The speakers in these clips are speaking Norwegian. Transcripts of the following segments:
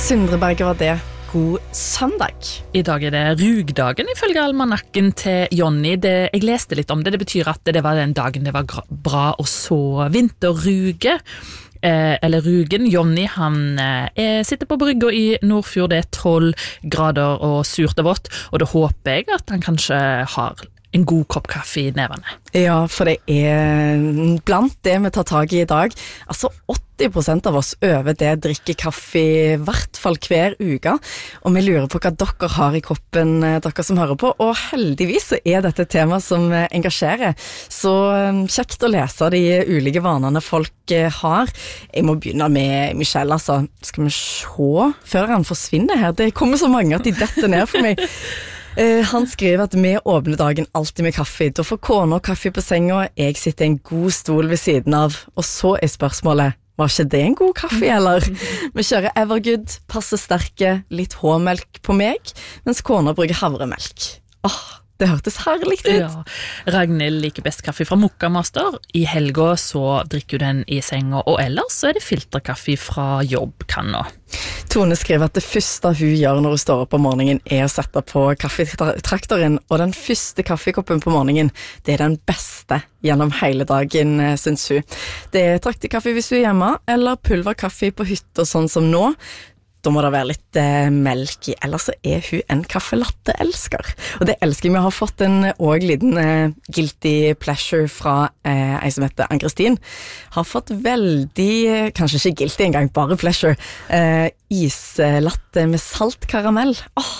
Sindre Berger var det. God søndag. I dag det rugdagen ifølge almanakken til Jonny. Jeg leste litt om det. Det betyr at det var den dagen det var bra å så vinterruge. Eller rugen. Jonny han sitter på brygga i Nordfjord. Det 12 grader og surt og vått. Og da håper jeg at han kanskje har en god kopp kaffe i nevene. Ja, for det blant det vi tar tag i dag. Altså 80% av oss over det drikker kaffe i hvert fall hver uke. Og vi lurer på hva dere har i koppen, dere som hører på. Og heldigvis så dette et tema som engasjerer. Så kjekt å lese de ulike vanene folk har. Jeg må begynne med Michelle, altså. Skal vi se før han forsvinner her? Det kommer så mange at de detter ned for meg. Han skriver at vi åpner dagen alltid med kaffe. Da får kona kaffe på senga, jeg sitter i en god stol ved siden av. Og så spørsmålet, var ikke det en god kaffe, eller? Vi kjører Evergood, passer sterke, litt H-melk på meg, mens kona bruker havremelk. Det hørtes herlig ut. Ja, Ragnhild liker best kaffe fra Mokka Master. I helga så drikker hun den i senga, og ellers så det filterkaffe fra jobbkanna. Tone skriver at det første hun gjør når hun står opp om morgenen å sette på kaffetraktoren, og den første kaffekoppen på morgenen, det den beste gjennom hele dagen, synes hun. Det traktekaffe hvis hun hjemme, eller pulverkaffe på hytta sånn som nå. Da må det være litt melk i, ellers så hun en kaffelatte-elsker. Og det elsker jeg. Vi har fått en liten guilty pleasure fra en som heter Ann-Kristin. Har fått veldig, kanskje ikke guilty engang, bare pleasure, islatte med salt karamell.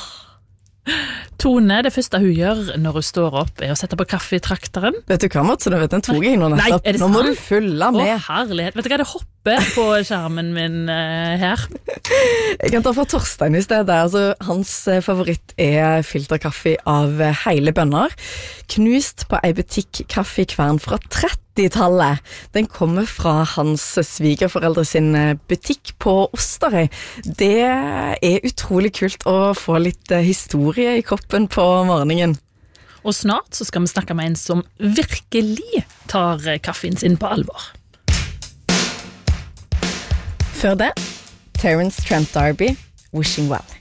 Tone, det første hun gjør når hun står opp å sette på kaffetraktoren. Vet du hva, Mats? Den tok jeg nå nettopp. Nei, nå må du følge med. Herlighet. Vet du hva, det hopper på skjermen min her. Jeg kan ta fra Torstein i stedet. Altså, hans favoritt filterkaffe av hele bønner. Knust på en butikk-kaffekvern fra 30-tallet. Den kommer fra hans svigerforeldre sin butikk på Osterøy. Det utrolig kult å få litt historie i koppen på morgenen. Og snart så skal vi snakke med en som virkelig tar kaffen sin på alvor. Før det, Terence Trent D'Arby, Wishing Well.